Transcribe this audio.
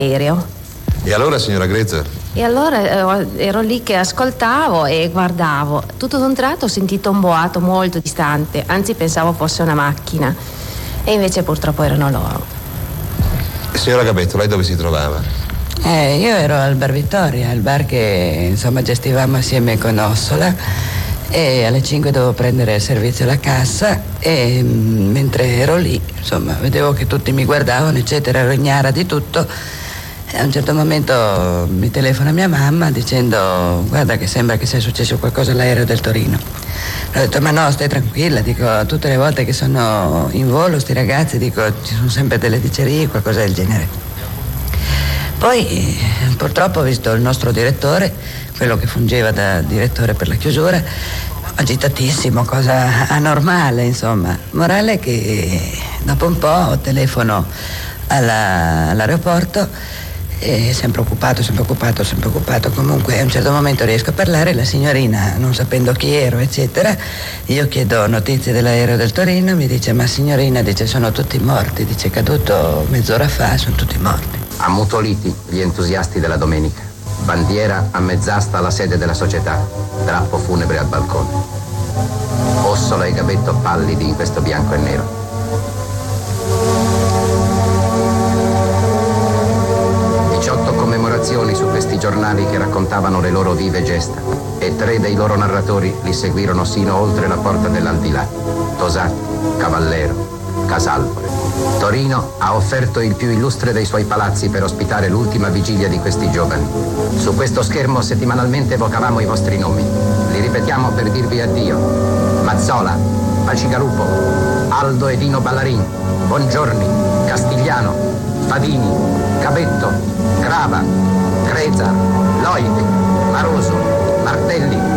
aereo. E allora, signora Grezza? E allora ero lì che ascoltavo e guardavo. Tutto d'un tratto ho sentito un boato molto distante, anzi pensavo fosse una macchina. E invece purtroppo erano loro. Signora Gabetto, lei dove si trovava? Io ero al Bar Vittoria, il bar che insomma gestivamo assieme con Ossola, e alle 5 dovevo prendere il servizio alla cassa e mentre ero lì, insomma, vedevo che tutti mi guardavano, eccetera, ero ignara di tutto. E a un certo momento mi telefona mia mamma dicendo: guarda che sembra che sia successo qualcosa all'aereo del Torino. Ho detto: ma no, stai tranquilla, dico, tutte le volte che sono in volo sti ragazzi, dico, ci sono sempre delle dicerie, qualcosa del genere. Poi purtroppo ho visto il nostro direttore, quello che fungeva da direttore per la chiusura, agitatissimo, cosa anormale, insomma. Morale che dopo un po' telefono all'aeroporto e sempre occupato. Comunque a un certo momento riesco a parlare, la signorina, non sapendo chi ero, eccetera, io chiedo notizie dell'aereo del Torino, mi dice: ma signorina, dice, sono tutti morti, dice, è caduto mezz'ora fa, sono tutti morti. Ammutoliti gli entusiasti della domenica. Bandiera a mezz'asta alla sede della società, drappo funebre al balcone. Ossola e Gabetto pallidi in questo bianco e nero. 18 commemorazioni su questi giornali che raccontavano le loro vive gesta, e 3 dei loro narratori li seguirono sino oltre la porta dell'aldilà: Tosatti, Cavallero, Casalvore. Torino ha offerto il più illustre dei suoi palazzi per ospitare l'ultima vigilia di questi giovani. Su questo schermo settimanalmente evocavamo i vostri nomi. Li ripetiamo per dirvi addio: Mazzola, Bacigalupo, Aldo e Dino Ballarin, Bongiorni, Castigliano, Fadini, Gabetto, Grava, Creza, Loidi, Maroso, Martelli,